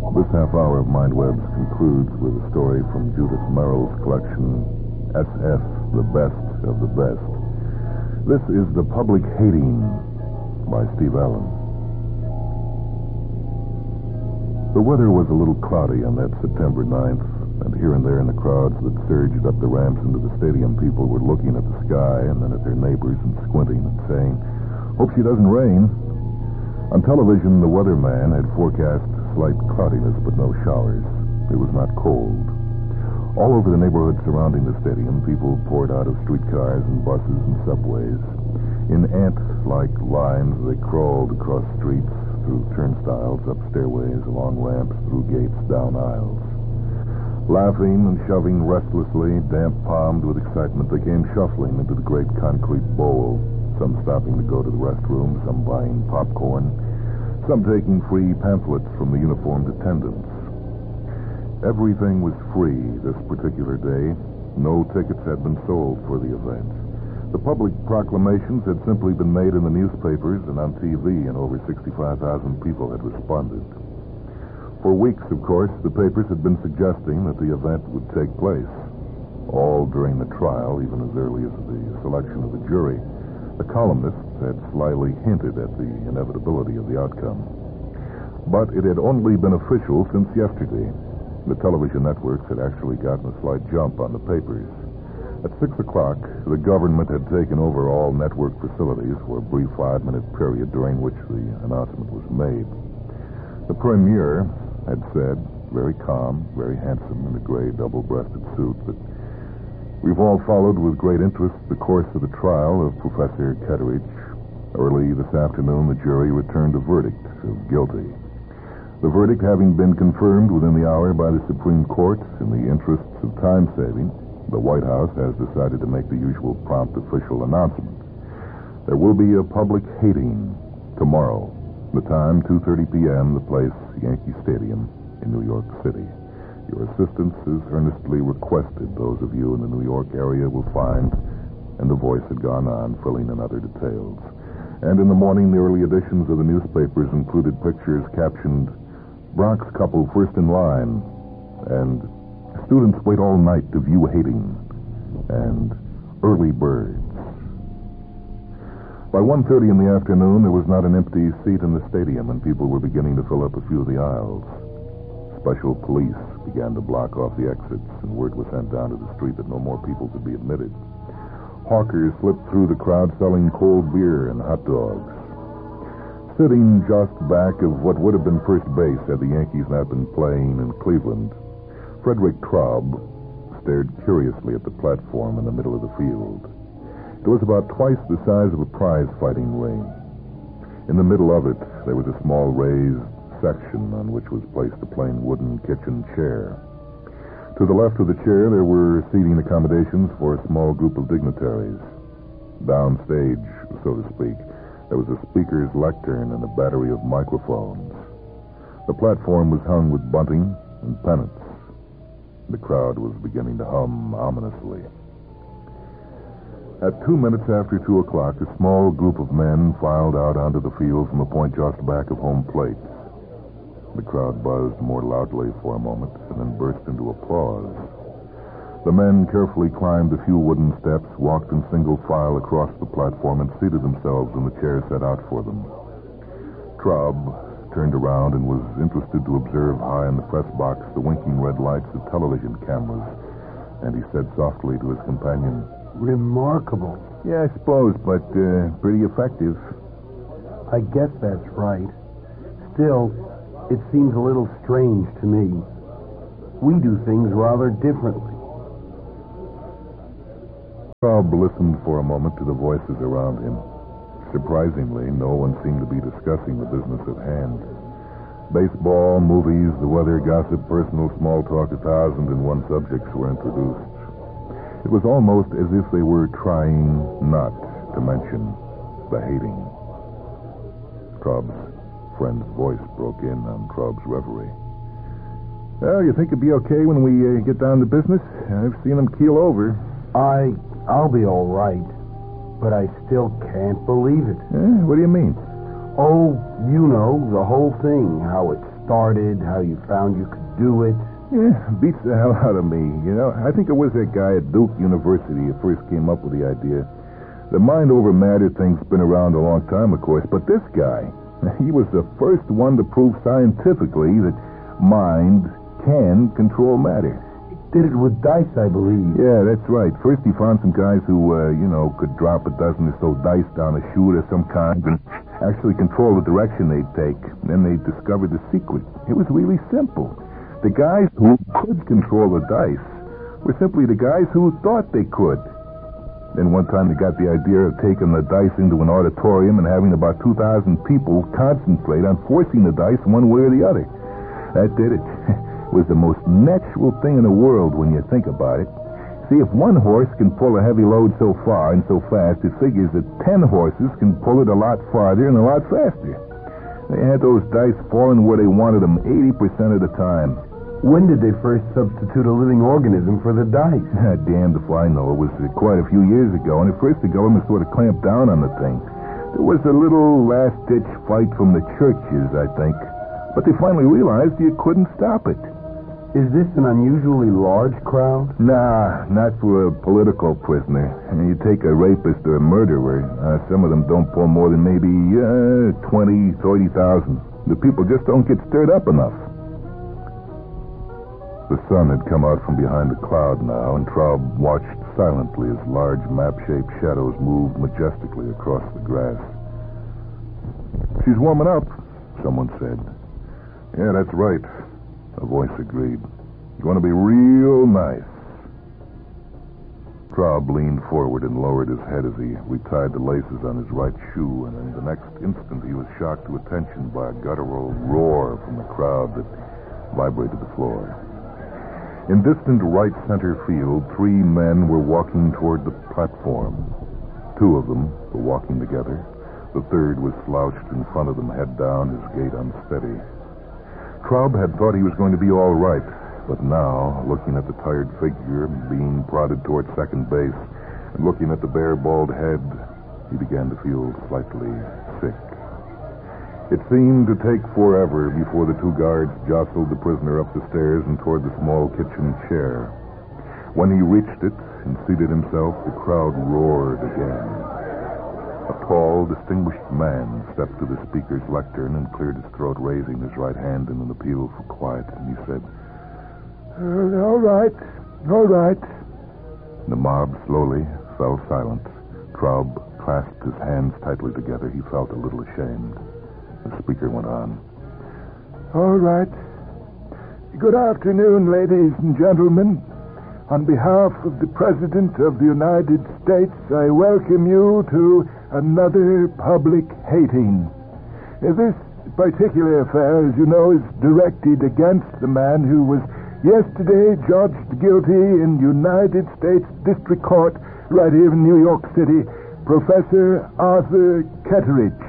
This half hour of Mindwebs concludes with a story from Judith Merrill's collection, SF, The Best of the Best. This is The Public Hating by Steve Allen. The weather was a little cloudy on that September 9th, and here and there in the crowds that surged up the ramps into the stadium, people were looking at the sky and then at their neighbors and squinting and saying, "Hope she doesn't rain." On television, the weatherman had forecast slight cloudiness but no showers. It was not cold. All over the neighborhood surrounding the stadium, people poured out of streetcars and buses and subways. In ant-like lines, they crawled across streets, through turnstiles, up stairways, along ramps, through gates, down aisles. Laughing and shoving restlessly, damp-palmed with excitement, they came shuffling into the great concrete bowl, some stopping to go to the restroom, some buying popcorn, some taking free pamphlets from the uniformed attendants. Everything was free this particular day. No tickets had been sold for the event. The public proclamations had simply been made in the newspapers and on TV, and over 65,000 people had responded. For weeks, of course, the papers had been suggesting that the event would take place. All during the trial, even as early as the selection of the jury, the columnists had slyly hinted at the inevitability of the outcome. But it had only been official since yesterday. The television networks had actually gotten a slight jump on the papers. At 6 o'clock, the government had taken over all network facilities for a brief 5-minute period during which the announcement was made. The premier had said, very calm, very handsome, in a gray double-breasted suit, that we've all followed with great interest the course of the trial of Professor Ketteridge. Early this afternoon, the jury returned a verdict of guilty. The verdict having been confirmed within the hour by the Supreme Court, in the interests of time saving, the White House has decided to make the usual prompt official announcement. There will be a public hating tomorrow. The time, 2:30 p.m., the place, Yankee Stadium in New York City. Your assistance is earnestly requested. Those of you in the New York area will find, and the voice had gone on, filling in other details. And in the morning, the early editions of the newspapers included pictures captioned, "Bronx couple first in line," and "Students wait all night to view hating," and "Early birds." By 1:30 in the afternoon, there was not an empty seat in the stadium, and people were beginning to fill up a few of the aisles. Special police began to block off the exits, and word was sent down to the street that no more people could be admitted. Hawkers slipped through the crowd selling cold beer and hot dogs. Sitting just back of what would have been first base had the Yankees not been playing in Cleveland, Frederick Traub stared curiously at the platform in the middle of the field. It was about twice the size of a prize-fighting ring. In the middle of it, there was a small raised section on which was placed a plain wooden kitchen chair. To the left of the chair, there were seating accommodations for a small group of dignitaries. Downstage, so to speak, there was a speaker's lectern and a battery of microphones. The platform was hung with bunting and pennants. The crowd was beginning to hum ominously. At 2 minutes after 2 o'clock, a small group of men filed out onto the field from a point just back of home plate. The crowd buzzed more loudly for a moment and then burst into applause. The men carefully climbed a few wooden steps, walked in single file across the platform, and seated themselves in the chairs set out for them. Traub turned around and was interested to observe high in the press box the winking red lights of television cameras, and he said softly to his companion, "Remarkable." "Yeah, I suppose, but pretty effective." "I guess that's right. Still, it seems a little strange to me. We do things rather differently." Traub listened for a moment to the voices around him. Surprisingly, no one seemed to be discussing the business at hand. Baseball, movies, the weather, gossip, personal small talk, 1,001 subjects were introduced. It was almost as if they were trying not to mention the hating. Traub's friend's voice broke in on Traub's reverie. "Well, you think it'd be okay when we get down to business? I've seen them keel over." I'll be all right, but I still can't believe it. What do you mean? Oh, you know, the whole thing. How it started, how you found you could do it. Yeah, beats the hell out of me. You know, I think it was that guy at Duke University who first came up with the idea. The mind over matter thing's been around a long time, of course, but this guy, he was the first one to prove scientifically that mind can control matter. Did it with dice, I believe. Yeah, that's right. First he found some guys who, could drop a dozen or so dice down a chute of some kind and actually control the direction they'd take. Then they discovered the secret. It was really simple. The guys who could control the dice were simply the guys who thought they could. Then one time they got the idea of taking the dice into an auditorium and having about 2,000 people concentrate on forcing the dice one way or the other. That did it. It was the most natural thing in the world when you think about it. See, if one horse can pull a heavy load so far and so fast, it figures that 10 horses can pull it a lot farther and a lot faster. They had those dice falling where they wanted them 80% of the time. When did they first substitute a living organism for the dice? Damned if I know. It was quite a few years ago, and at first the government sort of clamped down on the thing. There was a little last-ditch fight from the churches, I think. But they finally realized you couldn't stop it. Is this an unusually large crowd? Nah, not for a political prisoner. You take a rapist or a murderer, some of them don't pull more than maybe 20, 30,000. The people just don't get stirred up enough. The sun had come out from behind the cloud now, and Traub watched silently as large map-shaped shadows moved majestically across the grass. She's warming up, someone said. Yeah, that's right, a voice agreed. Going to be real nice. Traub leaned forward and lowered his head as he retied the laces on his right shoe, and in the next instant he was shocked to attention by a guttural roar from the crowd that vibrated the floor. In distant right center field, 3 men were walking toward the platform. 2 of them were walking together. The third was slouched in front of them, head down, his gait unsteady. Traub had thought he was going to be all right, but now, looking at the tired figure being prodded toward second base, and looking at the bare, bald head, he began to feel slightly sick. It seemed to take forever before the 2 guards jostled the prisoner up the stairs and toward the small kitchen chair. When he reached it and seated himself, the crowd roared again. A tall, distinguished man stepped to the speaker's lectern and cleared his throat, raising his right hand in an appeal for quiet, and he said, All right. The mob slowly fell silent. Traub clasped his hands tightly together. He felt a little ashamed. The speaker went on. All right. Good afternoon, ladies and gentlemen. On behalf of the President of the United States, I welcome you to another public hating. This particular affair, as you know, is directed against the man who was yesterday judged guilty in United States District Court right here in New York City, Professor Arthur Ketteridge.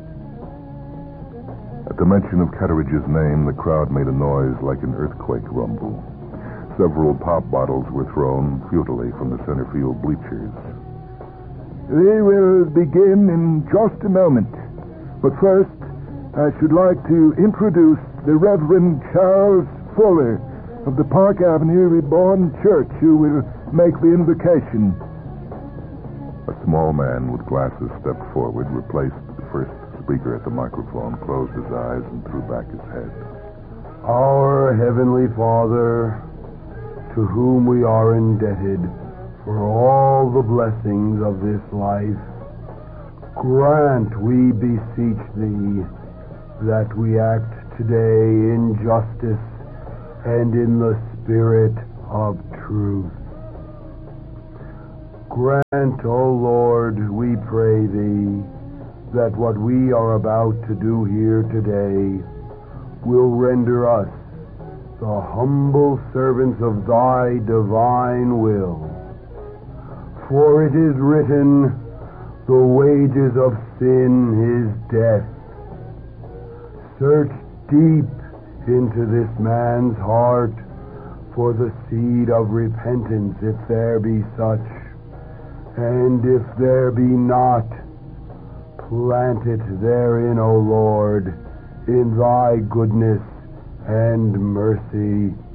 At the mention of Ketteridge's name, the crowd made a noise like an earthquake rumble. Several pop bottles were thrown futilely from the center field bleachers. We will begin in just a moment. But first, I should like to introduce the Reverend Charles Fuller of the Park Avenue Reborn Church, who will make the invocation. A small man with glasses stepped forward, replaced the first speaker at the microphone, closed his eyes, and threw back his head. Our Heavenly Father, to whom we are indebted for all the blessings of this life, grant, we beseech thee, that we act today in justice and in the spirit of truth. Grant, O Lord, we pray thee, that what we are about to do here today will render us the humble servants of thy divine will. For it is written, the wages of sin is death. Search deep into this man's heart for the seed of repentance, if there be such, and if there be not, Plant it therein, O Lord, in thy goodness and mercy.